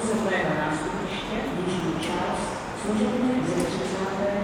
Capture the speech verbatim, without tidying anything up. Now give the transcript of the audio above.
jsme na nástupiště, jižní část, služebny ze třicátého